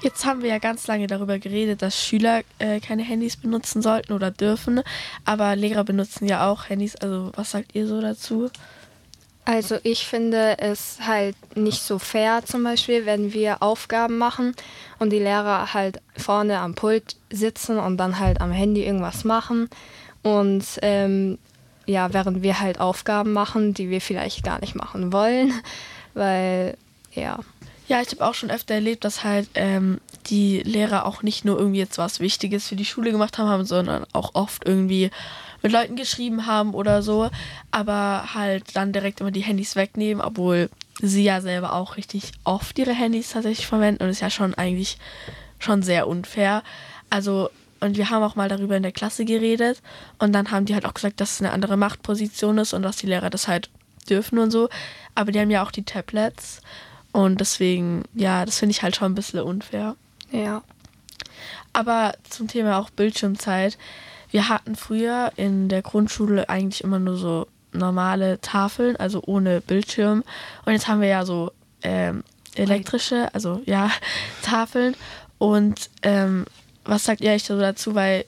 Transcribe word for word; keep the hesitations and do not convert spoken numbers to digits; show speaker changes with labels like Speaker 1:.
Speaker 1: Jetzt haben wir ja ganz lange darüber geredet, dass Schüler äh, keine Handys benutzen sollten oder dürfen, aber Lehrer benutzen ja auch Handys. Also was sagt ihr so dazu?
Speaker 2: Also ich finde es halt nicht so fair, zum Beispiel, wenn wir Aufgaben machen und die Lehrer halt vorne am Pult sitzen und dann halt am Handy irgendwas machen und ähm, ja, während wir halt Aufgaben machen, die wir vielleicht gar nicht machen wollen, weil ja.
Speaker 1: Ja, ich habe auch schon öfter erlebt, dass halt ähm, die Lehrer auch nicht nur irgendwie jetzt was Wichtiges für die Schule gemacht haben, sondern auch oft irgendwie mit Leuten geschrieben haben oder so, aber halt dann direkt immer die Handys wegnehmen, obwohl sie ja selber auch richtig oft ihre Handys tatsächlich verwenden und ist ja schon eigentlich schon sehr unfair. Also, und wir haben auch mal darüber in der Klasse geredet und dann haben die halt auch gesagt, dass es eine andere Machtposition ist und dass die Lehrer das halt dürfen und so, aber die haben ja auch die Tablets und deswegen, ja, das finde ich halt schon ein bisschen unfair.
Speaker 2: Ja.
Speaker 1: Aber zum Thema auch Bildschirmzeit. Wir hatten früher in der Grundschule eigentlich immer nur so normale Tafeln, also ohne Bildschirm. Und jetzt haben wir ja so ähm, elektrische, also ja, Tafeln. Und ähm, was sagt ihr eigentlich so dazu? Weil